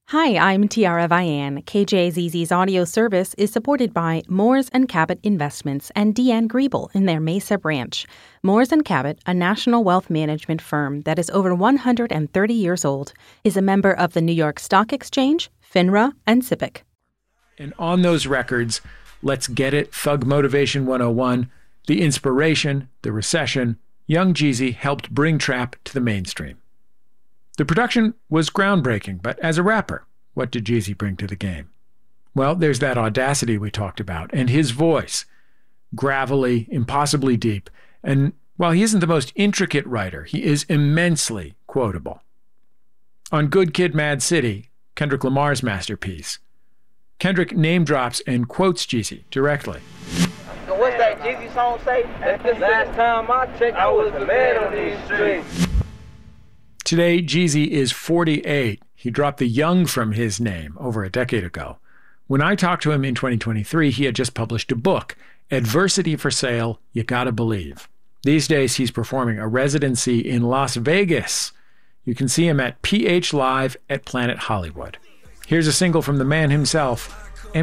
Hi, I'm Tiara Vian. KJZZ's audio service is supported by Moores & Cabot Investments and Deanne Griebel in their Mesa branch. Moores & Cabot, a national wealth management firm that is over 130 years old, is a member of the New York Stock Exchange, FINRA, and SIPC. And on those records, Let's Get It, Thug Motivation 101, The Inspiration, The Recession, Young Jeezy helped bring trap to the mainstream. The production was groundbreaking, but as a rapper, what did Jeezy bring to the game? Well, there's that audacity we talked about, and his voice, gravelly, impossibly deep, and while he isn't the most intricate writer, he is immensely quotable. On Good Kid, Mad City, Kendrick Lamar's masterpiece, Kendrick name drops and quotes Jeezy directly. So what's that Jeezy song say? Last time I checked, I was the man on these streets. Today, Jeezy is 48. He dropped the young from his name over a decade ago. When I talked to him in 2023, he had just published a book, Adversity for Sale, You Gotta Believe. These days, he's performing a residency in Las Vegas. You can see him at PH Live at Planet Hollywood. Here's a single from the man himself,